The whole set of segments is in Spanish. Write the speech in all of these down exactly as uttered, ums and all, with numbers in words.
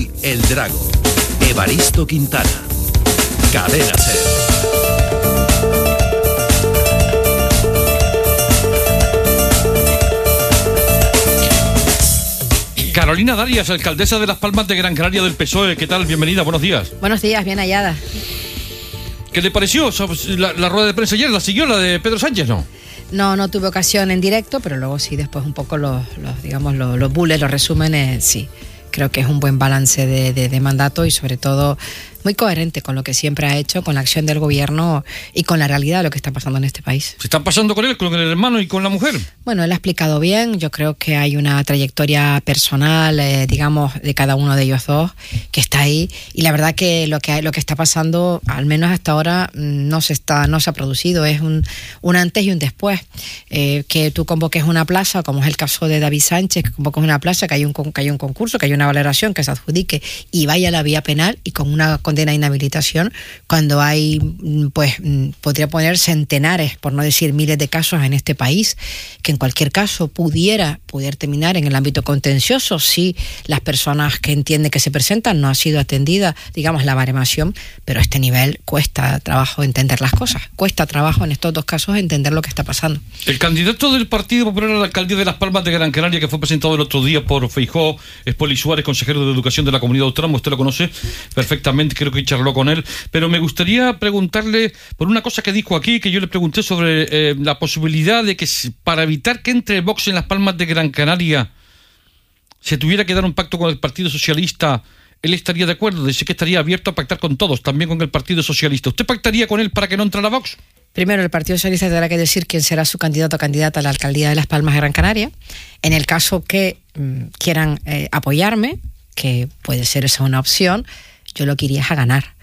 El Drago, Evaristo Quintana, Cadena SER. Carolina Darias, alcaldesa de Las Palmas de Gran Canaria del P S O E. ¿Qué tal? Bienvenida, buenos días. Buenos días, bien hallada. ¿Qué le pareció la, la rueda de prensa ayer? ¿La siguió la de Pedro Sánchez, no? No, no tuve ocasión en directo, pero luego sí, después un poco los, los digamos, los, los bullets, los resúmenes, sí. Creo que es un buen balance de, de, de mandato y sobre todo muy coherente con lo que siempre ha hecho, con la acción del gobierno y con la realidad de lo que está pasando en este país. ¿Se están pasando con él, con el hermano y con la mujer? Bueno, él ha explicado bien. Yo creo que hay una trayectoria personal, eh, digamos, de cada uno de ellos dos que está ahí. Y la verdad que lo que, lo que está pasando, al menos hasta ahora, no se está, no se ha producido. Es un, un antes y un después. Eh, que tú convoques una plaza, como es el caso de David Sánchez, que convoques una plaza, que hay un, que hay un concurso, que hay una valoración, que se adjudique y vaya a la vía penal y con una condena de inhabilitación, cuando hay, pues, podría poner centenares, por no decir miles de casos en este país, que en cualquier caso pudiera, poder terminar en el ámbito contencioso si las personas que entienden que se presentan no ha sido atendida, digamos, la baremación, pero a este nivel cuesta trabajo entender las cosas, cuesta trabajo en estos dos casos entender lo que está pasando. El candidato del Partido Popular a la alcaldía de Las Palmas de Gran Canaria, que fue presentado el otro día por Feijóo, es Poli Suárez, consejero de Educación de la Comunidad Autónoma. Usted lo conoce perfectamente, creo que charló con él, pero me gustaría preguntarle por una cosa que dijo aquí, que yo le pregunté sobre eh, la posibilidad de que para evitar que entre Vox en Las Palmas de Gran Canaria se tuviera que dar un pacto con el Partido Socialista. Él estaría de acuerdo, dice que estaría abierto a pactar con todos, también con el Partido Socialista. ¿Usted pactaría con él para que no entrara Vox? Primero, el Partido Socialista tendrá que decir quién será su candidato o candidata a la alcaldía de Las Palmas de Gran Canaria. En el caso que mmm, quieran eh, apoyarme, que puede ser esa una opción, yo lo que iría es a ganar.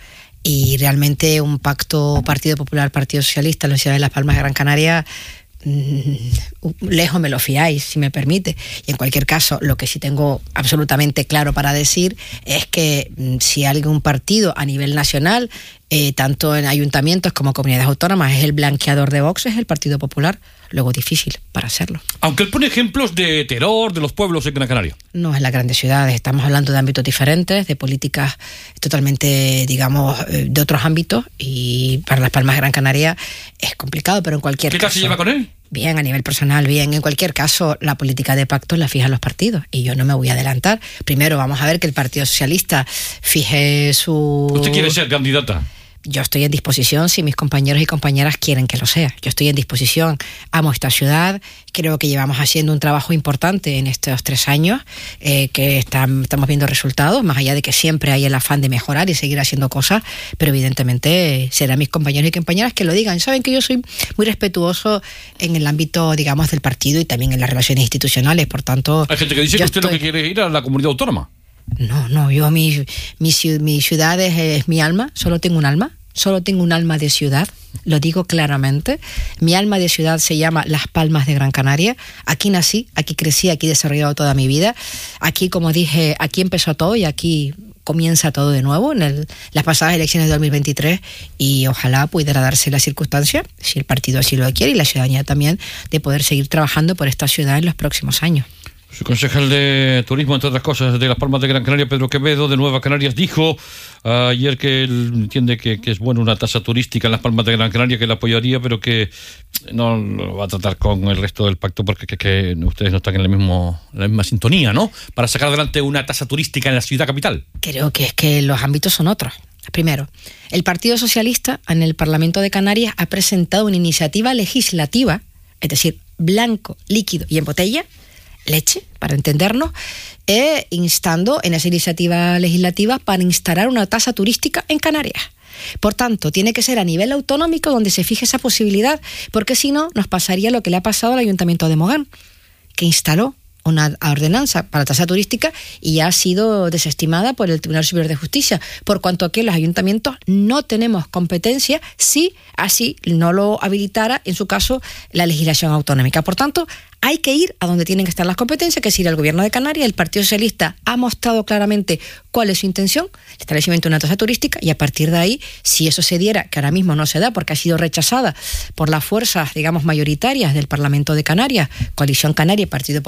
Y realmente un pacto Partido Popular, Partido Socialista en la ciudad de Las Palmas de Gran Canaria, mmm, lejos me lo fiáis, si me permite. Y en cualquier caso, lo que sí tengo absolutamente claro para decir es que mmm, si algún partido a nivel nacional, eh, tanto en ayuntamientos como comunidades autónomas, es el blanqueador de Vox, es el Partido Popular. Luego difícil para hacerlo. Aunque él pone ejemplos de terror de los pueblos en Gran Canaria. No es las grandes ciudades, estamos hablando de ámbitos diferentes, de políticas totalmente, digamos, de otros ámbitos, y para Las Palmas de Gran Canaria es complicado, pero en cualquier ¿Qué caso... ¿Qué caso lleva con él? Bien, a nivel personal, bien. En cualquier caso, la política de pactos la fijan los partidos y yo no me voy a adelantar. Primero vamos a ver que el Partido Socialista fije su... ¿Usted quiere ser candidata? Yo estoy en disposición si mis compañeros y compañeras quieren que lo sea. Yo estoy en disposición. Amo esta ciudad. Creo que llevamos haciendo un trabajo importante en estos tres años, eh, que están, estamos viendo resultados, más allá de que siempre hay el afán de mejorar y seguir haciendo cosas, pero evidentemente eh, serán mis compañeros y compañeras que lo digan. Saben que yo soy muy respetuoso en el ámbito, digamos, del partido y también en las relaciones institucionales, por tanto... Hay gente que dice que usted estoy... lo que quiere es ir a la comunidad autónoma. No, no, yo mi, mi, mi ciudad es, es mi alma, solo tengo un alma. Solo tengo un alma de ciudad, lo digo claramente. Mi alma de ciudad se llama Las Palmas de Gran Canaria. Aquí nací, aquí crecí, aquí he desarrollado toda mi vida. Aquí, como dije, aquí empezó todo y aquí comienza todo de nuevo en el, las pasadas elecciones de dos mil veintitrés, y ojalá pudiera darse la circunstancia, si el partido así lo quiere y la ciudadanía también, de poder seguir trabajando por esta ciudad en los próximos años. Su concejal de Turismo, entre otras cosas, de Las Palmas de Gran Canaria, Pedro Quevedo, de Nueva Canarias, dijo uh, ayer que él entiende que, que es bueno una tasa turística en Las Palmas de Gran Canaria, que la apoyaría, pero que no lo va a tratar con el resto del pacto porque que, que ustedes no están en, el mismo, en la misma sintonía, ¿no? Para sacar adelante una tasa turística en la ciudad capital. Creo que es que los ámbitos son otros. Primero, el Partido Socialista en el Parlamento de Canarias ha presentado una iniciativa legislativa, es decir, blanco, líquido y en botella, leche, para entendernos, eh, instando en esa iniciativa legislativa para instalar una tasa turística en Canarias. Por tanto, tiene que ser a nivel autonómico donde se fije esa posibilidad, porque si no, nos pasaría lo que le ha pasado al Ayuntamiento de Mogán, que instaló una ordenanza para tasa turística y ya ha sido desestimada por el Tribunal Superior de Justicia, por cuanto a que los ayuntamientos no tenemos competencia si así no lo habilitara, en su caso, la legislación autonómica. Por tanto, hay que ir a donde tienen que estar las competencias, que es ir al Gobierno de Canarias. El Partido Socialista ha mostrado claramente cuál es su intención, el establecimiento de una tasa turística, y a partir de ahí, si eso se diera, que ahora mismo no se da porque ha sido rechazada por las fuerzas, digamos, mayoritarias del Parlamento de Canarias, Coalición Canaria y Partido Popular,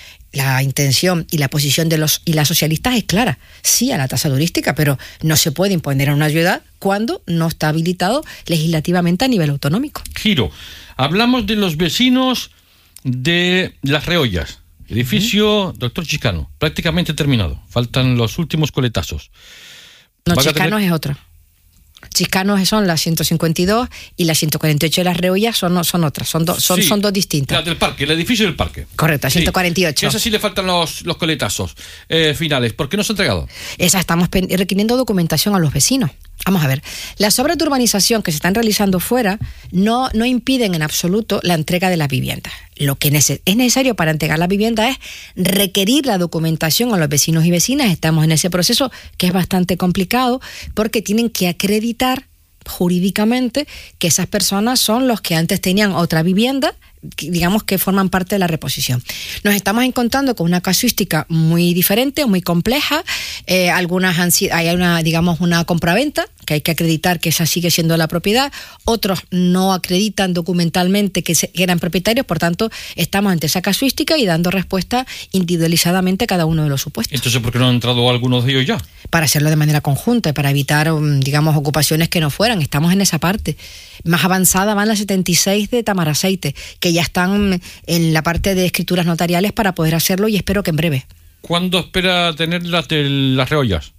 la intención y la posición de los y las socialistas es clara, sí a la tasa turística, pero no se puede imponer a una ciudad cuando no está habilitado legislativamente a nivel autonómico. Giro, hablamos de los vecinos de Las Reollas, edificio uh-huh. Doctor Chiscano, prácticamente terminado, faltan los últimos coletazos. No, Chiscano tener... es otro. Chiscanos son las ciento cincuenta y dos y las ciento cuarenta y ocho de Las Reollas son, son otras, son, do, son, sí, son dos distintas. La del parque, el edificio del parque. Correcto, sí, ciento cuarenta y ocho. Esas sí le faltan los, los coletazos eh, finales. ¿Por qué no se ha entregado? Esa estamos requiriendo documentación a los vecinos. Vamos a ver, las obras de urbanización que se están realizando fuera no, no impiden en absoluto la entrega de las viviendas. Lo que es necesario para entregar la vivienda es requerir la documentación a los vecinos y vecinas. Estamos en ese proceso que es bastante complicado porque tienen que acreditar jurídicamente que esas personas son los que antes tenían otra vivienda, digamos que forman parte de la reposición. Nos estamos encontrando con una casuística muy diferente, muy compleja. Eh, algunas han sido, hay una, digamos, una compraventa que hay que acreditar que esa sigue siendo la propiedad. Otros no acreditan documentalmente que, se, que eran propietarios. Por tanto, estamos ante esa casuística y dando respuesta individualizadamente a cada uno de los supuestos. Entonces, ¿por qué no han entrado algunos de ellos ya? Para hacerlo de manera conjunta y para evitar, digamos, ocupaciones que no fueran. Estamos en esa parte. Más avanzada van las setenta y seis de Tamaraceite, que ya están en la parte de escrituras notariales para poder hacerlo y espero que en breve. ¿Cuándo espera tener las de Las Reollas?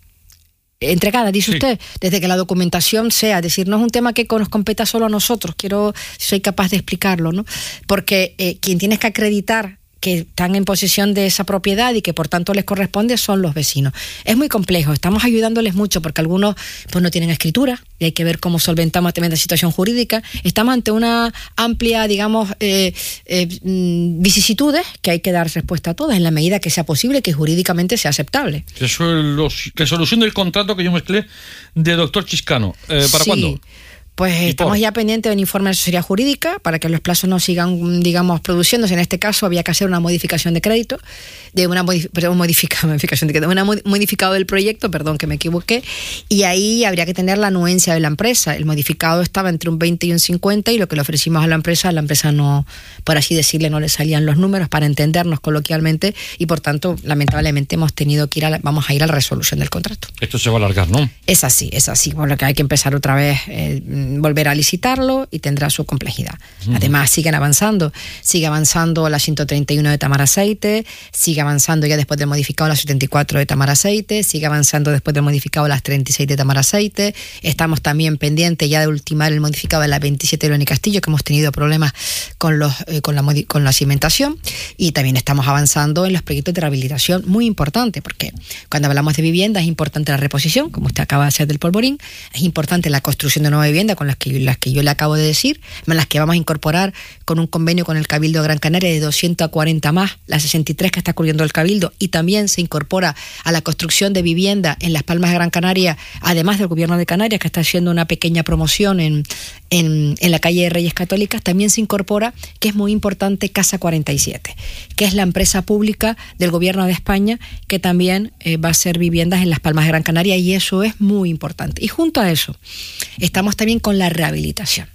Entregada, dice sí. usted, desde que la documentación sea, es decir, no es un tema que nos competa solo a nosotros, quiero, si soy capaz de explicarlo, ¿no? Porque eh, quien tiene que acreditar que están en posesión de esa propiedad y que por tanto les corresponde son los vecinos. Es muy complejo, estamos ayudándoles mucho porque algunos pues no tienen escritura y hay que ver cómo solventamos también la situación jurídica. Estamos ante una amplia, digamos, eh, eh, vicisitudes que hay que dar respuesta a todas en la medida que sea posible, que jurídicamente sea aceptable. Eso es los, resolución del contrato que yo mezclé de Doctor Chiscano. Eh, ¿Para sí. cuándo? Pues estamos por? ya pendientes de un informe de asesoría jurídica para que los plazos no sigan, digamos, produciéndose. En este caso había que hacer una modificación de crédito, de una modif- perdón, modifica, modificación de crédito, una mod- modificado del proyecto, perdón que me equivoqué, y ahí habría que tener la anuencia de la empresa. El modificado estaba entre un veinte y un cincuenta y lo que le ofrecimos a la empresa, a la empresa no, por así decirle, no le salían los números para entendernos coloquialmente y por tanto, lamentablemente hemos tenido que ir a la, vamos a ir a la resolución del contrato. Esto se va a alargar, ¿no? Es así, es así, por lo que hay que empezar otra vez, eh, volver a licitarlo y tendrá su complejidad. Uh-huh. Además, siguen avanzando, sigue avanzando la ciento treinta y uno de Tamaraceite, sigue avanzando ya después del modificado la setenta y cuatro de Tamaraceite, sigue avanzando después del modificado las treinta y seis de Tamaraceite, estamos también pendientes ya de ultimar el modificado de la veintisiete de León y Castillo, que hemos tenido problemas con los eh, con la modi- con la cimentación, y también estamos avanzando en los proyectos de rehabilitación, muy importante, porque cuando hablamos de vivienda es importante la reposición, como usted acaba de hacer del polvorín, es importante la construcción de nueva vivienda con las que las que yo le acabo de decir, más las que vamos a incorporar con un convenio con el Cabildo de Gran Canaria de doscientos cuarenta más, las sesenta y tres que está cubriendo el Cabildo, y también se incorpora a la construcción de vivienda en Las Palmas de Gran Canaria, además del Gobierno de Canarias, que está haciendo una pequeña promoción en, en, en la calle de Reyes Católicas, también se incorpora, que es muy importante, Casa cuarenta y siete, que es la empresa pública del Gobierno de España, que también eh, va a hacer viviendas en Las Palmas de Gran Canaria, y eso es muy importante. Y junto a eso, estamos también con la rehabilitación.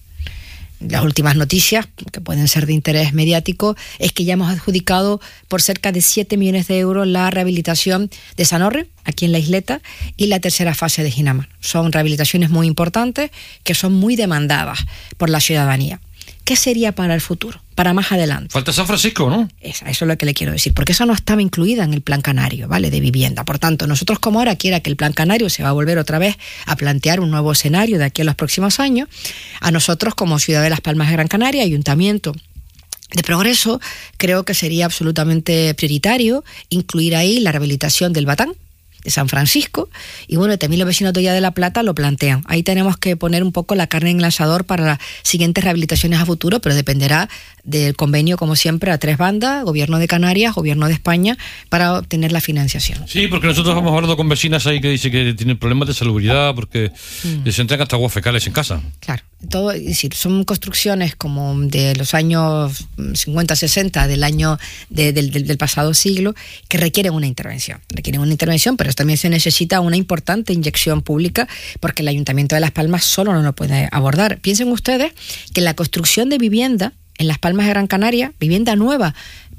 Las últimas noticias, que pueden ser de interés mediático, es que ya hemos adjudicado por cerca de siete millones de euros la rehabilitación de Sanorre, aquí en la isleta, y la tercera fase de Ginamar. Son rehabilitaciones muy importantes que son muy demandadas por la ciudadanía. ¿Qué sería para el futuro, para más adelante? Falta San Francisco, ¿no? Esa, eso es lo que le quiero decir, porque esa no estaba incluida en el Plan Canario, ¿vale?, de vivienda. Por tanto, nosotros como ahora quiera que el Plan Canario se va a volver otra vez a plantear un nuevo escenario de aquí a los próximos años, a nosotros como Ciudad de Las Palmas de Gran Canaria, Ayuntamiento de Progreso, creo que sería absolutamente prioritario incluir ahí la rehabilitación del Batán, de San Francisco, y bueno, también los vecinos de Hoya de la Plata lo plantean. Ahí tenemos que poner un poco la carne en el asador para las siguientes rehabilitaciones a futuro, pero dependerá del convenio, como siempre, a tres bandas, Gobierno de Canarias, Gobierno de España, para obtener la financiación. Sí, porque nosotros hemos hablado con vecinas ahí que dicen que tienen problemas de salubridad porque mm. les entran hasta aguas fecales en casa. Claro, todo, es decir, son construcciones como de los años cincuenta, sesenta, del año de, del, del, del pasado siglo, que requieren una intervención. Requieren una intervención, pero también se necesita una importante inyección pública porque el Ayuntamiento de Las Palmas solo no lo puede abordar. Piensen ustedes que la construcción de vivienda en Las Palmas de Gran Canaria, vivienda nueva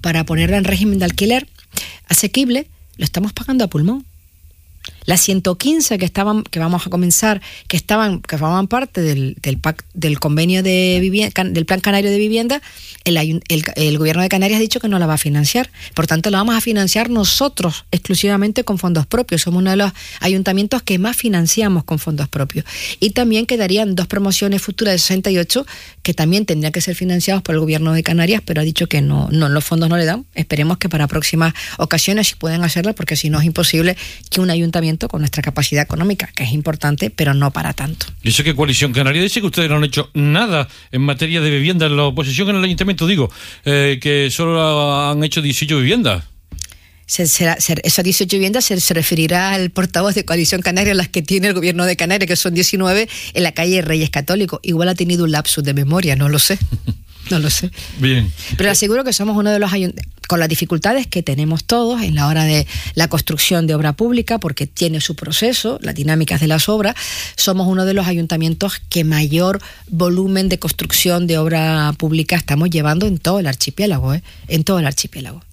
para ponerla en régimen de alquiler asequible, lo estamos pagando a pulmón. Las ciento quince que estaban, que vamos a comenzar, que estaban, que formaban parte del, del pac, del convenio de vivienda, del Plan Canario de Vivienda, el, el, el gobierno de Canarias ha dicho que no la va a financiar. Por tanto, la vamos a financiar nosotros exclusivamente con fondos propios. Somos uno de los ayuntamientos que más financiamos con fondos propios. Y también quedarían dos promociones futuras de sesenta y ocho que también tendrían que ser financiados por el gobierno de Canarias, pero ha dicho que no, no los fondos no le dan. Esperemos que para próximas ocasiones sí puedan hacerlas, porque si no es imposible que un ayuntamiento con nuestra capacidad económica, que es importante, pero no para tanto. Y eso que Coalición Canaria dice que ustedes no han hecho nada en materia de vivienda en la oposición en el ayuntamiento, digo, eh, que solo han hecho dieciocho viviendas. Se, será, ser, esas dieciocho viviendas se, se referirá al portavoz de Coalición Canaria, las que tiene el gobierno de Canarias, que son diecinueve, en la calle Reyes Católicos. Igual ha tenido un lapsus de memoria, no lo sé. No lo sé. Bien. Pero aseguro que somos uno de los ayuntamientos, con las dificultades que tenemos todos en la hora de la construcción de obra pública, porque tiene su proceso, las dinámicas de las obras, somos uno de los ayuntamientos que mayor volumen de construcción de obra pública estamos llevando en todo el archipiélago, ¿eh? En todo el archipiélago.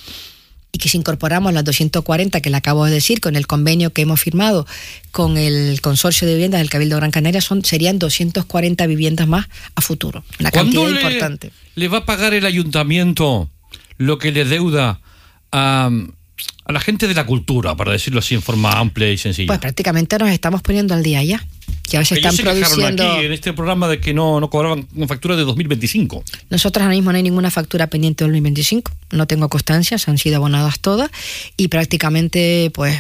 Y que si incorporamos las doscientos cuarenta que le acabo de decir, con el convenio que hemos firmado con el Consorcio de Viviendas del Cabildo Gran Canaria, son, serían doscientas cuarenta viviendas más a futuro. Una cantidad le, importante. ¿Le va a pagar el ayuntamiento lo que le deuda a, a la gente de la cultura, para decirlo así en forma amplia y sencilla? Pues prácticamente nos estamos poniendo al día ya. Que a veces están se produciendo aquí en este programa de que no, no cobraban factura de dos mil veinticinco. Nosotros ahora mismo no hay ninguna factura pendiente de dos mil veinticinco, no tengo constancias, han sido abonadas todas y prácticamente pues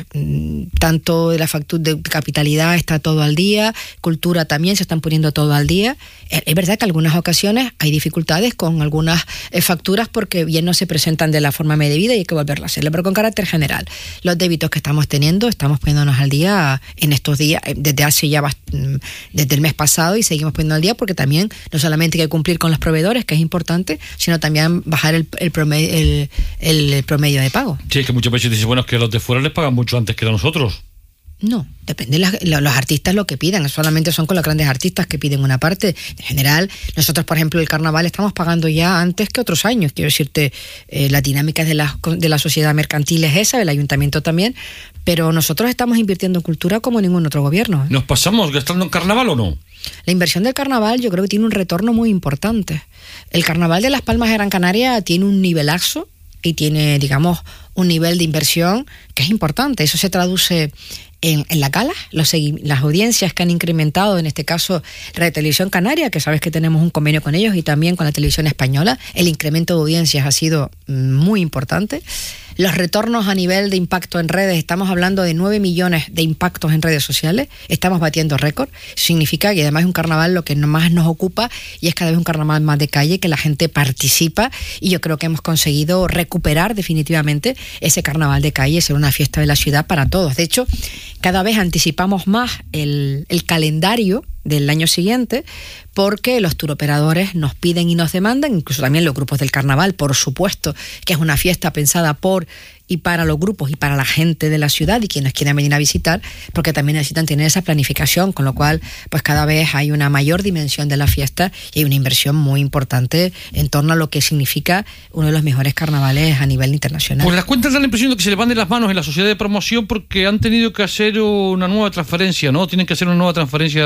tanto de la factura de capitalidad está todo al día, cultura también se están poniendo todo al día. Es verdad que en algunas ocasiones hay dificultades con algunas facturas porque bien no se presentan de la forma debida y hay que volverlas a hacerlo, pero con carácter general. Los débitos que estamos teniendo, estamos poniéndonos al día en estos días, desde hace ya bastante desde el mes pasado y seguimos poniendo al día porque también no solamente hay que cumplir con los proveedores, que es importante, sino también bajar el, el, promedio, el, el promedio de pago. Sí, es que muchas veces dicen, bueno, es que los de fuera les pagan mucho antes que a nosotros. No, depende de la, los artistas lo que pidan, solamente son con los grandes artistas que piden una parte. En general, nosotros, por ejemplo, el carnaval estamos pagando ya antes que otros años. Quiero decirte, eh, la dinámica de la, de la sociedad mercantil es esa, el ayuntamiento también, pero nosotros estamos invirtiendo en cultura como ningún otro gobierno, ¿eh? ¿Nos pasamos gastando en carnaval o no? La inversión del carnaval yo creo que tiene un retorno muy importante. El carnaval de Las Palmas de Gran Canaria tiene un nivelazo y tiene, digamos, un nivel de inversión que es importante. Eso se traduce en, en la gala, los, las audiencias que han incrementado, en este caso Radio Televisión Canaria, que sabes que tenemos un convenio con ellos, y también con la televisión española. El incremento de audiencias ha sido muy importante. Los retornos a nivel de impacto en redes, estamos hablando de nueve millones de impactos en redes sociales, estamos batiendo récord. Significa que además es un carnaval lo que más nos ocupa y es cada vez un carnaval más de calle, que la gente participa, y yo creo que hemos conseguido recuperar definitivamente ese carnaval de calle, ser una fiesta de la ciudad para todos. De hecho, cada vez anticipamos más el, el calendario del año siguiente, porque los turoperadores nos piden y nos demandan, incluso también los grupos del carnaval, por supuesto, que es una fiesta pensada por y para los grupos y para la gente de la ciudad y quienes quieran venir a visitar, porque también necesitan tener esa planificación, con lo cual pues cada vez hay una mayor dimensión de la fiesta y hay una inversión muy importante en torno a lo que significa uno de los mejores carnavales a nivel internacional. Pues las cuentas dan la impresión de que se le van de las manos en la sociedad de promoción porque han tenido que hacer una nueva transferencia, ¿no? Tienen que hacer una nueva transferencia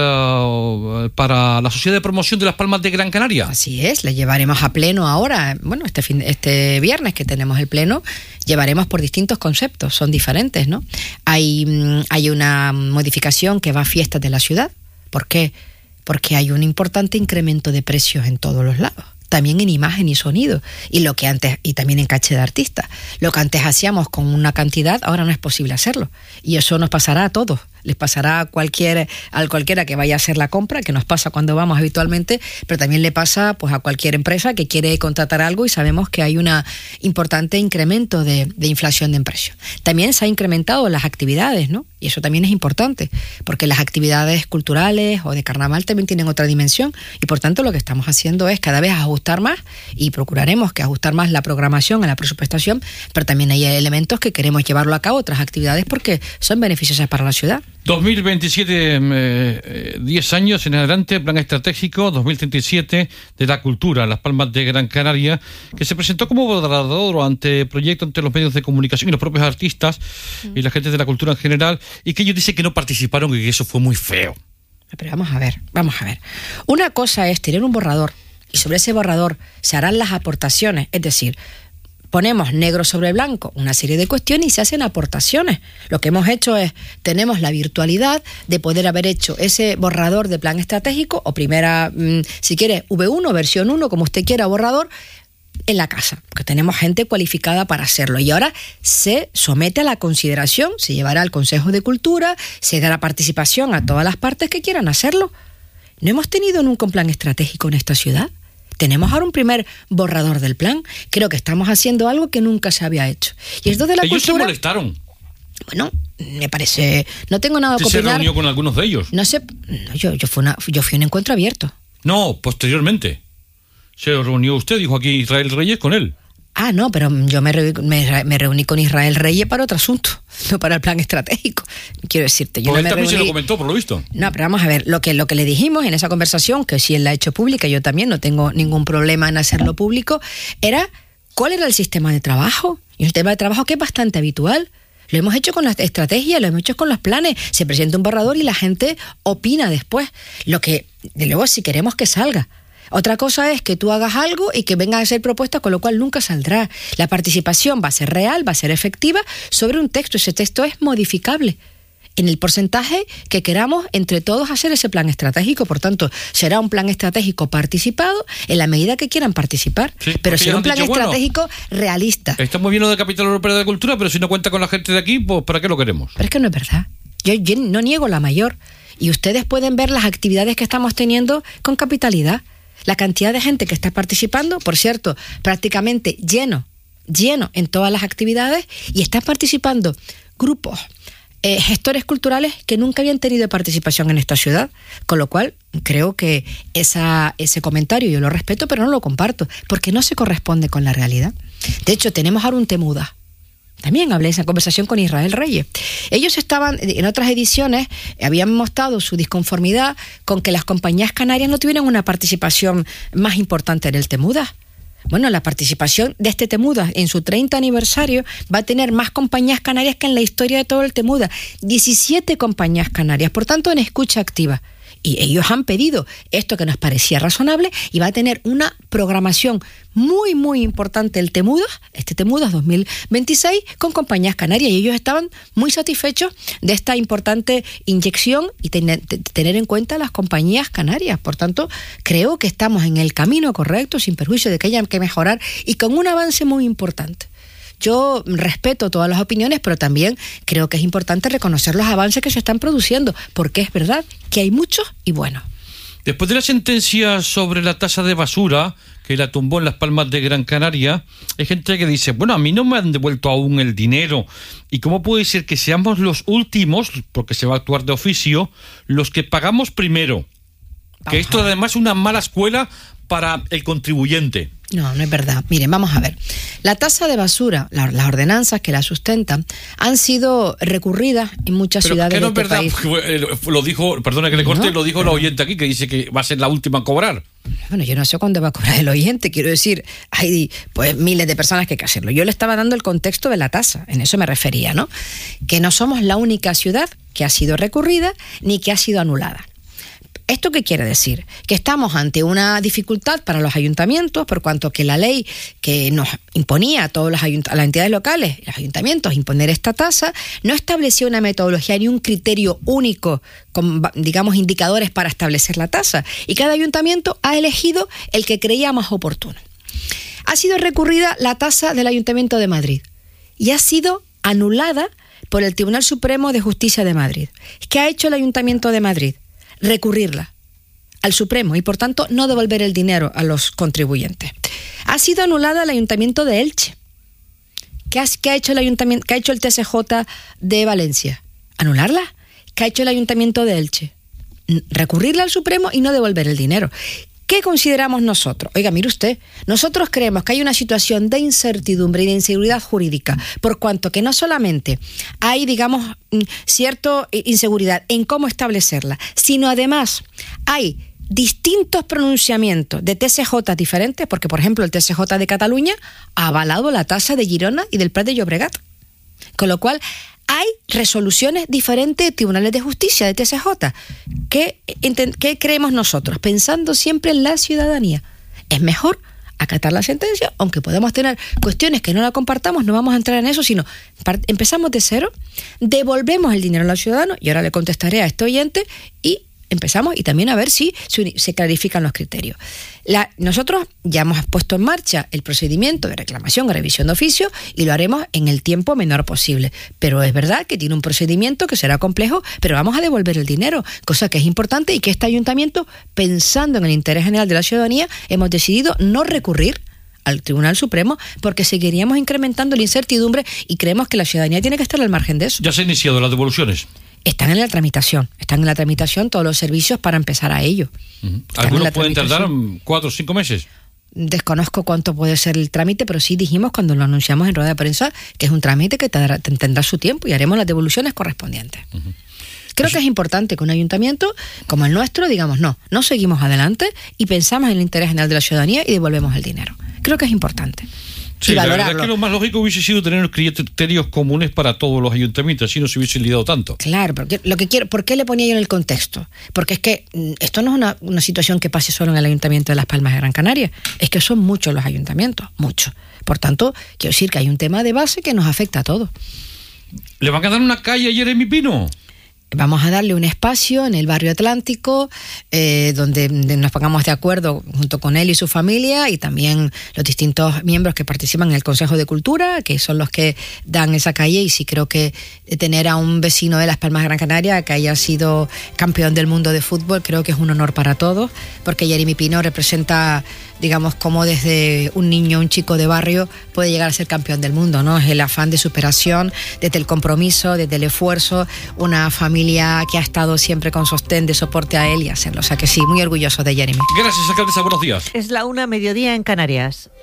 para la sociedad de promoción de Las Palmas de Gran Canaria. Así es, le llevaremos a pleno ahora, bueno, este fin, este viernes que tenemos el pleno, llevaremos por distintos conceptos, son diferentes, ¿no? Hay, hay una modificación que va a fiestas de la ciudad. ¿Por qué? Porque hay un importante incremento de precios en todos los lados. También en imagen y sonido, y lo que antes, y también en caché de artista. Lo que antes hacíamos con una cantidad, ahora no es posible hacerlo. Y eso nos pasará a todos. Les pasará a cualquier, a cualquiera que vaya a hacer la compra, que nos pasa cuando vamos habitualmente, pero también le pasa pues a cualquier empresa que quiere contratar algo y sabemos que hay un importante incremento de, de inflación de precios. También se ha incrementado las actividades, ¿no? Y eso también es importante, porque las actividades culturales o de carnaval también tienen otra dimensión, y por tanto lo que estamos haciendo es cada vez ajustar más, y procuraremos que ajustar más la programación a la presupuestación, pero también hay elementos que queremos llevarlo a cabo, otras actividades, porque son beneficiosas para la ciudad. dos mil veintisiete, eh, diez años en adelante, plan estratégico dos mil treinta y siete de la cultura, Las Palmas de Gran Canaria, que se presentó como borrador ante proyecto ante los medios de comunicación y los propios artistas mm. y la gente de la cultura en general, y que ellos dicen que no participaron y que eso fue muy feo. Pero vamos a ver, vamos a ver. Una cosa es tener un borrador y sobre ese borrador se harán las aportaciones, es decir, ponemos negro sobre blanco una serie de cuestiones y se hacen aportaciones. Lo que hemos hecho es, tenemos la virtualidad de poder haber hecho ese borrador de plan estratégico, o primera, mmm, si quiere, V uno, versión uno, como usted quiera, borrador, en la casa, porque tenemos gente cualificada para hacerlo. Y ahora se somete a la consideración, se llevará al Consejo de Cultura, se dará participación a todas las partes que quieran hacerlo. ¿No hemos tenido nunca un plan estratégico en esta ciudad? Tenemos ahora un primer borrador del plan. Creo que estamos haciendo algo que nunca se había hecho. Y esto de la ellos cultura... se molestaron. Bueno, me parece... No tengo nada que opinar. ¿Se reunió con algunos de ellos? No sé... No, yo, yo, fui una, yo fui a un encuentro abierto. No, posteriormente. Se reunió usted, dijo aquí Israel Reyes, con él. Ah, no, pero yo me, re, me, me reuní con Israel Reyes para otro asunto, no para el plan estratégico. Quiero decirte, yo pues no me también reuní... se lo comentó, por lo visto. No, pero vamos a ver, lo que, lo que le dijimos en esa conversación, que si él la ha hecho pública, yo también no tengo ningún problema en hacerlo público, era cuál era el sistema de trabajo. Y un sistema de trabajo que es bastante habitual. Lo hemos hecho con las estrategias, lo hemos hecho con los planes. Se presenta un borrador y la gente opina después. Lo que, de luego, si queremos que salga. Otra cosa es que tú hagas algo y que vengan a ser propuestas, con lo cual nunca saldrá. La participación va a ser real, va a ser efectiva sobre un texto. Ese texto es modificable en el porcentaje que queramos entre todos hacer ese plan estratégico. Por tanto, será un plan estratégico participado en la medida que quieran participar. Sí, pero será un plan dicho, estratégico bueno, realista. Está muy bien lo del Capital Europeo de Cultura, pero si no cuenta con la gente de aquí, pues ¿para qué lo queremos? Pero es que no es verdad. Yo, yo no niego la mayor. Y ustedes pueden ver las actividades que estamos teniendo con capitalidad. La cantidad de gente que está participando, por cierto, prácticamente lleno, lleno en todas las actividades, y están participando grupos, eh, gestores culturales que nunca habían tenido participación en esta ciudad, con lo cual creo que esa, ese comentario yo lo respeto, pero no lo comparto, porque no se corresponde con la realidad. De hecho, tenemos ahora un Temuda. También hablé en esa conversación con Israel Reyes. Ellos estaban, en otras ediciones, habían mostrado su disconformidad con que las compañías canarias no tuvieran una participación más importante en el Temuda. Bueno, la participación de este Temuda en su treinta aniversario va a tener más compañías canarias que en la historia de todo el Temuda. diecisiete compañías canarias, por tanto, en escucha activa. Y ellos han pedido esto que nos parecía razonable y va a tener una programación muy, muy importante el Temuda, este Temuda dos mil veintiséis, con compañías canarias. Y ellos estaban muy satisfechos de esta importante inyección y ten- tener en cuenta las compañías canarias. Por tanto, creo que estamos en el camino correcto, sin perjuicio de que haya que mejorar y con un avance muy importante. Yo respeto todas las opiniones, pero también creo que es importante reconocer los avances que se están produciendo, porque es verdad que hay muchos y buenos. Después de la sentencia sobre la tasa de basura, que la tumbó en Las Palmas de Gran Canaria, hay gente que dice, bueno, a mí no me han devuelto aún el dinero, ¿y cómo puede ser que seamos los últimos, porque se va a actuar de oficio, los que pagamos primero? Vamos, que esto además es una mala escuela para el contribuyente. No, no es verdad. Miren, vamos a ver. La tasa de basura, la, las ordenanzas que la sustentan, han sido recurridas en muchas Pero ciudades que no de este es verdad, país. Lo dijo, perdona que le corte, no, lo dijo la oyente aquí, que dice que va a ser la última a cobrar. Bueno, yo no sé cuándo va a cobrar el oyente, quiero decir, hay pues miles de personas que hay que hacerlo. Yo le estaba dando el contexto de la tasa, en eso me refería, ¿no? Que no somos la única ciudad que ha sido recurrida ni que ha sido anulada. ¿Esto qué quiere decir? Que estamos ante una dificultad para los ayuntamientos, por cuanto que la ley que nos imponía a todas las, ayunt- a las entidades locales, los ayuntamientos, imponer esta tasa, no establecía una metodología ni un criterio único, con, digamos, indicadores para establecer la tasa. Y cada ayuntamiento ha elegido el que creía más oportuno. Ha sido recurrida la tasa del Ayuntamiento de Madrid y ha sido anulada por el Tribunal Supremo de Justicia de Madrid. ¿Qué ha hecho el Ayuntamiento de Madrid? Recurrirla al Supremo y por tanto no devolver el dinero a los contribuyentes. Ha sido anulada el Ayuntamiento de Elche. ¿Qué ha, qué ha hecho el Ayuntamiento, qué ha hecho el T S J de Valencia? ¿Anularla? ¿Qué ha hecho el Ayuntamiento de Elche? Recurrirla al Supremo y no devolver el dinero. ¿Qué consideramos nosotros? Oiga, mire usted, nosotros creemos que hay una situación de incertidumbre y de inseguridad jurídica, por cuanto que no solamente hay, digamos, cierta inseguridad en cómo establecerla, sino además hay distintos pronunciamientos de T C J diferentes, porque por ejemplo el T C J de Cataluña ha avalado la tasa de Girona y del Prat de Llobregat, con lo cual hay resoluciones diferentes de tribunales de justicia de T C J. ¿Qué, ¿Qué creemos nosotros? Pensando siempre en la ciudadanía, es mejor acatar la sentencia, aunque podemos tener cuestiones que no la compartamos, no vamos a entrar en eso, sino empezamos de cero, devolvemos el dinero al ciudadano, y ahora le contestaré a este oyente, y empezamos y también a ver si se clarifican los criterios. La, nosotros ya hemos puesto en marcha el procedimiento de reclamación o revisión de oficio y lo haremos en el tiempo menor posible. Pero es verdad que tiene un procedimiento que será complejo, pero vamos a devolver el dinero, cosa que es importante y que este ayuntamiento, pensando en el interés general de la ciudadanía, hemos decidido no recurrir al Tribunal Supremo porque seguiríamos incrementando la incertidumbre y creemos que la ciudadanía tiene que estar al margen de eso. ¿Ya se han iniciado las devoluciones? Están en la tramitación, están en la tramitación todos los servicios para empezar a ello. Uh-huh. ¿Algunos pueden tardar cuatro o cinco meses? Desconozco cuánto puede ser el trámite, pero sí dijimos cuando lo anunciamos en rueda de prensa que es un trámite que tendrá, tendrá su tiempo y haremos las devoluciones correspondientes. Uh-huh. Creo pues, que es importante que un ayuntamiento como el nuestro digamos no, no seguimos adelante y pensamos en el interés general de la ciudadanía y devolvemos el dinero. Creo que es importante. Sí, la verdad es que lo más lógico hubiese sido tener criterios comunes para todos los ayuntamientos, así no se hubiese lidiado tanto. Claro, porque lo que quiero, ¿por qué le ponía yo en el contexto? Porque es que esto no es una, una situación que pase solo en el Ayuntamiento de Las Palmas de Gran Canaria, es que son muchos los ayuntamientos, muchos. Por tanto, quiero decir que hay un tema de base que nos afecta a todos. ¿Le van a dar una calle a Jeremy Pino? Vamos a darle un espacio en el barrio Atlántico eh, donde nos pongamos de acuerdo junto con él y su familia y también los distintos miembros que participan en el Consejo de Cultura, que son los que dan esa calle, y sí creo que tener a un vecino de Las Palmas de Gran Canaria que haya sido campeón del mundo de fútbol creo que es un honor para todos, porque Jeremy Pino representa, digamos, como desde un niño, un chico de barrio puede llegar a ser campeón del mundo, ¿no? Es el afán de superación, desde el compromiso, desde el esfuerzo, una familia que ha estado siempre con sostén de soporte a él y hacerlo. O sea que sí, muy orgulloso de Jeremy. Gracias, alcaldesa. Buenos días. Es la una, mediodía en Canarias.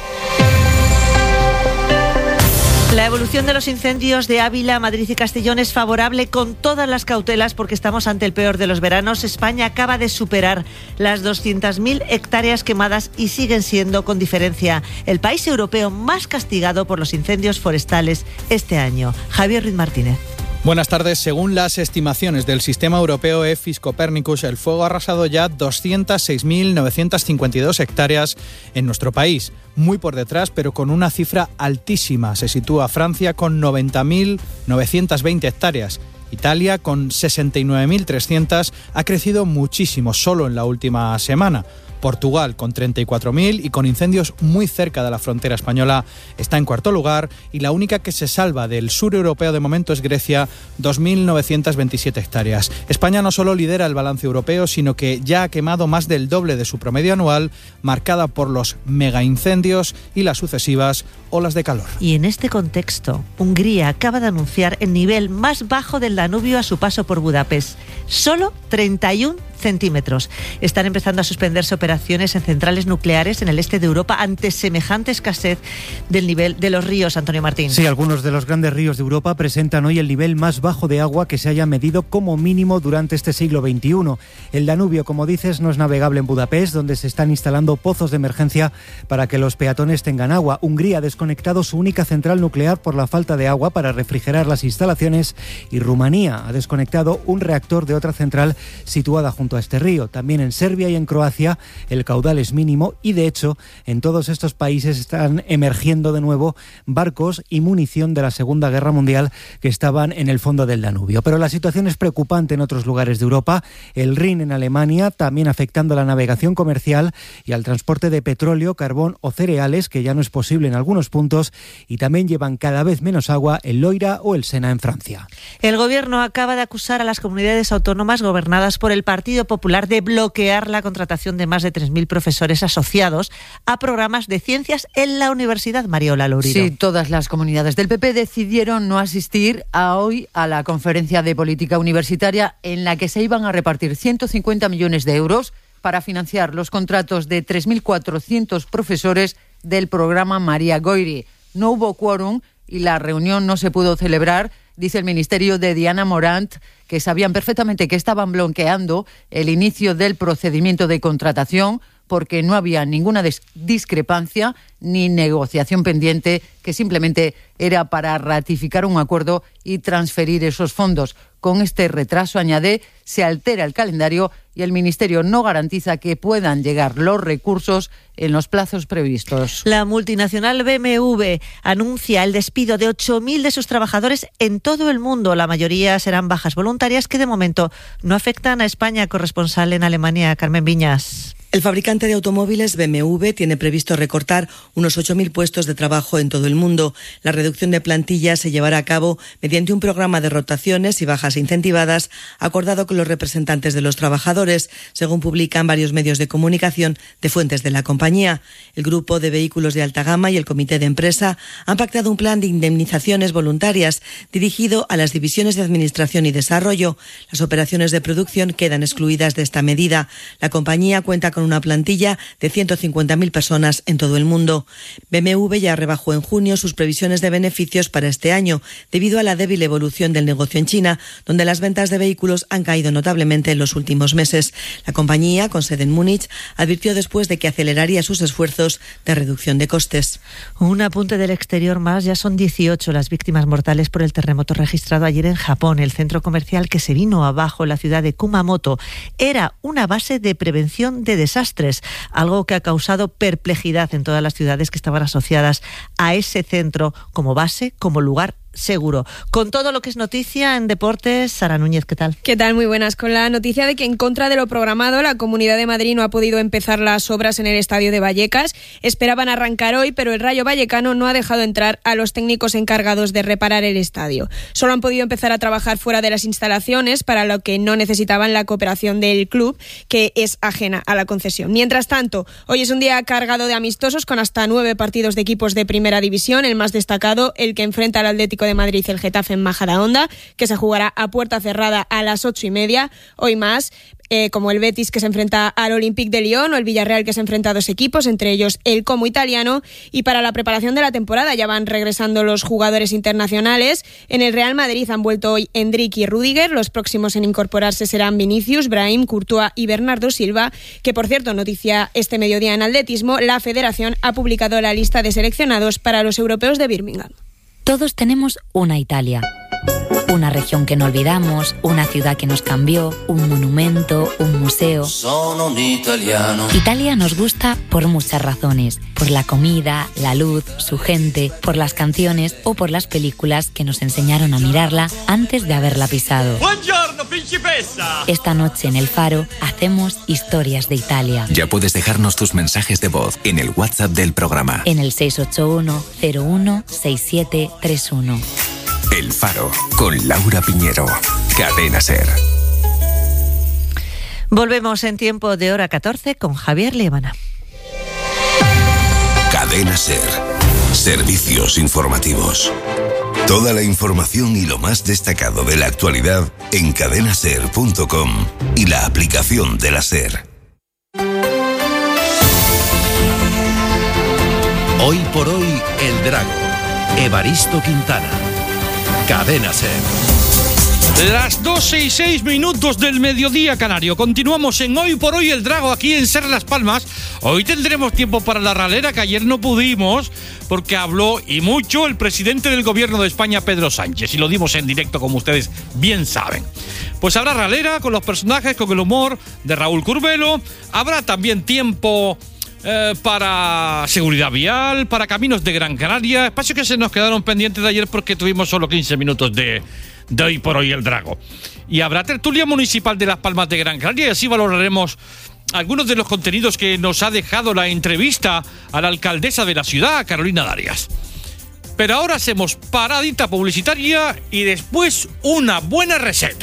La evolución de los incendios de Ávila, Madrid y Castellón es favorable con todas las cautelas porque estamos ante el peor de los veranos. España acaba de superar las doscientas mil hectáreas quemadas y siguen siendo, con diferencia, el país europeo más castigado por los incendios forestales este año. Javier Ruiz Martínez. Buenas tardes. Según las estimaciones del sistema europeo EFIS Copernicus, el fuego ha arrasado ya doscientas seis mil novecientas cincuenta y dos hectáreas en nuestro país. Muy por detrás, pero con una cifra altísima. Se sitúa Francia con noventa mil novecientas veinte hectáreas. Italia, con sesenta y nueve mil trescientas, ha crecido muchísimo solo en la última semana. Portugal, con treinta y cuatro mil y con incendios muy cerca de la frontera española, está en cuarto lugar, y la única que se salva del sur europeo de momento es Grecia, dos mil novecientas veintisiete hectáreas. España no solo lidera el balance europeo, sino que ya ha quemado más del doble de su promedio anual, marcada por los megaincendios y las sucesivas olas de calor. Y en este contexto, Hungría acaba de anunciar el nivel más bajo del Danubio a su paso por Budapest. Solo treinta y un centímetros. Están empezando a suspenderse operaciones en centrales nucleares en el este de Europa ante semejante escasez del nivel de los ríos, Antonio Martín. Sí, algunos de los grandes ríos de Europa presentan hoy el nivel más bajo de agua que se haya medido como mínimo durante este siglo veintiuno. El Danubio, como dices, no es navegable en Budapest, donde se están instalando pozos de emergencia para que los peatones tengan agua. Hungría ha desconectado su única central nuclear por la falta de agua para refrigerar las instalaciones, y Rumanía ha desconectado un reactor de otra central situada junto a este río. También en Serbia y en Croacia el caudal es mínimo, y de hecho en todos estos países están emergiendo de nuevo barcos y munición de la Segunda Guerra Mundial que estaban en el fondo del Danubio. Pero la situación es preocupante en otros lugares de Europa. El Rin en Alemania también afectando a la navegación comercial y al transporte de petróleo, carbón o cereales, que ya no es posible en algunos puntos, y también llevan cada vez menos agua el Loira o el Sena en Francia. El gobierno acaba de acusar a las comunidades autónomas gobernadas por el Partido Popular de bloquear la contratación de más de tres mil profesores asociados a programas de ciencias en la Universidad Mariola Lourido. Sí, todas las comunidades del P P decidieron no asistir a hoy a la conferencia de política universitaria en la que se iban a repartir ciento cincuenta millones de euros para financiar los contratos de tres mil cuatrocientos profesores del programa María Goiri. No hubo quórum y la reunión no se pudo celebrar, dice el Ministerio de Diana Morant, que sabían perfectamente que estaban bloqueando el inicio del procedimiento de contratación porque no había ninguna discrepancia ni negociación pendiente, que simplemente era para ratificar un acuerdo y transferir esos fondos. Con este retraso, añade, se altera el calendario y el Ministerio no garantiza que puedan llegar los recursos en los plazos previstos. La multinacional B M W anuncia el despido de ocho mil de sus trabajadores en todo el mundo. La mayoría serán bajas voluntarias que de momento no afectan a España. Corresponsal en Alemania, Carmen Viñas. El fabricante de automóviles B M W tiene previsto recortar unos ocho mil puestos de trabajo en todo el mundo. La reducción de plantilla se llevará a cabo mediante un programa de rotaciones y bajas incentivadas acordado con los representantes de los trabajadores, según publican varios medios de comunicación de fuentes de la compañía. El grupo de vehículos de alta gama y el comité de empresa han pactado un plan de indemnizaciones voluntarias dirigido a las divisiones de administración y desarrollo. Las operaciones de producción quedan excluidas de esta medida. La compañía cuenta con con una plantilla de ciento cincuenta mil personas en todo el mundo. B M W ya rebajó en junio sus previsiones de beneficios para este año, debido a la débil evolución del negocio en China, donde las ventas de vehículos han caído notablemente en los últimos meses. La compañía, con sede en Múnich, advirtió después de que aceleraría sus esfuerzos de reducción de costes. Un apunte del exterior más, ya son dieciocho las víctimas mortales por el terremoto registrado ayer en Japón. El centro comercial que se vino abajo en la ciudad de Kumamoto era una base de prevención de desastres, algo que ha causado perplejidad en todas las ciudades que estaban asociadas a ese centro como base, como lugar seguro. Con todo lo que es noticia en deportes, Sara Núñez, ¿qué tal? ¿Qué tal? Muy buenas. Con la noticia de que en contra de lo programado, la Comunidad de Madrid no ha podido empezar las obras en el estadio de Vallecas. Esperaban arrancar hoy, pero el Rayo Vallecano no ha dejado entrar a los técnicos encargados de reparar el estadio. Solo han podido empezar a trabajar fuera de las instalaciones, para lo que no necesitaban la cooperación del club, que es ajena a la concesión. Mientras tanto, hoy es un día cargado de amistosos con hasta nueve partidos de equipos de primera división. El más destacado, el que enfrenta al Atlético de Madrid, el Getafe en Majadahonda, que se jugará a puerta cerrada a las ocho y media. Hoy más, eh, como el Betis, que se enfrenta al Olympique de Lyon, o el Villarreal, que se enfrenta a dos equipos, entre ellos el Como italiano. Y para la preparación de la temporada ya van regresando los jugadores internacionales. En el Real Madrid han vuelto hoy Endrick y Rüdiger. Los próximos en incorporarse serán Vinicius, Brahim, Courtois y Bernardo Silva, que, por cierto, noticia este mediodía en atletismo, la Federación ha publicado la lista de seleccionados para los europeos de Birmingham. Todos tenemos una Italia, una región que no olvidamos, una ciudad que nos cambió, un monumento, un museo. Sono un italiano. Italia nos gusta por muchas razones, por la comida, la luz, su gente, por las canciones o por las películas que nos enseñaron a mirarla antes de haberla pisado. Buongiorno, principessa. Esta noche en El Faro hacemos historias de Italia. Ya puedes dejarnos tus mensajes de voz en el WhatsApp del programa. En el seis ocho uno cero uno seis siete tres uno. El Faro, con Laura Piñero. Cadena SER. Volvemos en tiempo de hora catorce con Javier Líbana. Cadena SER. Servicios informativos. Toda la información y lo más destacado de la actualidad en cadena ser punto com y la aplicación de la SER. Hoy por hoy, El Drago. Evaristo Quintana. Cadena SER. Las doce y seis minutos del mediodía canario. Continuamos en Hoy por Hoy El Drago, aquí en SER Las Palmas. Hoy tendremos tiempo para la ralera, que ayer no pudimos, porque habló y mucho el presidente del gobierno de España, Pedro Sánchez, y lo dimos en directo, como ustedes bien saben. Pues habrá ralera con los personajes, con el humor de Raúl Curbelo. Habrá también tiempo Eh, para seguridad vial, para caminos de Gran Canaria, espacios que se nos quedaron pendientes de ayer porque tuvimos solo quince minutos de, de Hoy por Hoy El Drago. Y habrá tertulia municipal de Las Palmas de Gran Canaria, y así valoraremos algunos de los contenidos que nos ha dejado la entrevista a la alcaldesa de la ciudad, Carolina Darias. Pero ahora hacemos paradita publicitaria y después una buena receta.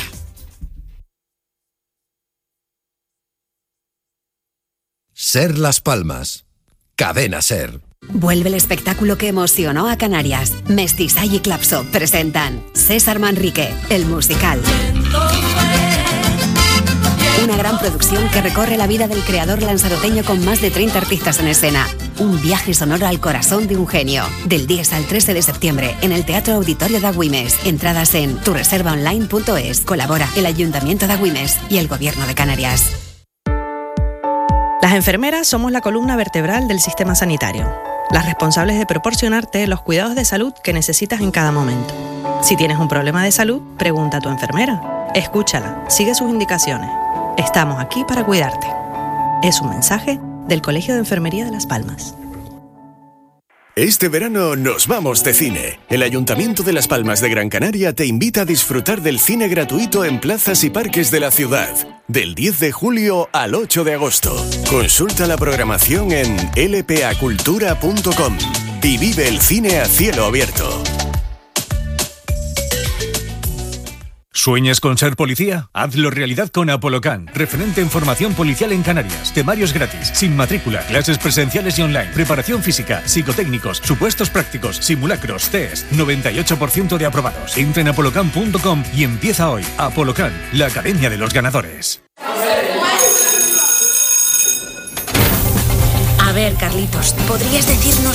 SER Las Palmas. Cadena SER. Vuelve el espectáculo que emocionó a Canarias. Mestizay y Clapso presentan César Manrique, el musical. Una gran gran producción que recorre la vida del creador lanzaroteño con más de treinta artistas en escena. Un viaje sonoro al corazón de un genio. Del diez al trece de septiembre en el Teatro Auditorio de Agüimes. Entradas en tu reserva online punto es. Colabora el Ayuntamiento de Agüimes y el Gobierno de Canarias. Las enfermeras somos la columna vertebral del sistema sanitario, las responsables de proporcionarte los cuidados de salud que necesitas en cada momento. Si tienes un problema de salud, pregunta a tu enfermera. Escúchala, sigue sus indicaciones. Estamos aquí para cuidarte. Es un mensaje del Colegio de Enfermería de Las Palmas. Este verano nos vamos de cine. El Ayuntamiento de Las Palmas de Gran Canaria te invita a disfrutar del cine gratuito en plazas y parques de la ciudad. Del diez de julio al ocho de agosto. Consulta la programación en l p a cultura punto com y vive el cine a cielo abierto. ¿Sueñas con ser policía? Hazlo realidad con Apolocan, referente en formación policial en Canarias. Temarios gratis, sin matrícula, clases presenciales y online, preparación física, psicotécnicos, supuestos prácticos, simulacros, test, noventa y ocho por ciento de aprobados. Entra en apolocan punto com y empieza hoy. Apolocan, la academia de los ganadores. A ver, Carlitos, ¿podrías decirnos